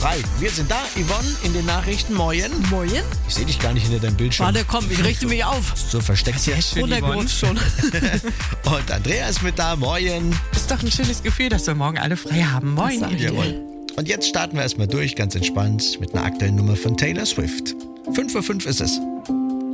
3. Wir sind da, Yvonne, in den Nachrichten. Moin. Moin. Ich sehe dich gar nicht hinter deinem Bildschirm. Warte, komm, ich richte mich auf. So versteckt hier. Runtergerutscht schon. Und Andrea ist mit da. Moin. Ist doch ein schönes Gefühl, dass wir morgen alle frei haben. Moin. sag ich dir. Jawohl. Und jetzt starten wir erstmal durch, ganz entspannt, mit einer aktuellen Nummer von Taylor Swift. 5:05 ist es.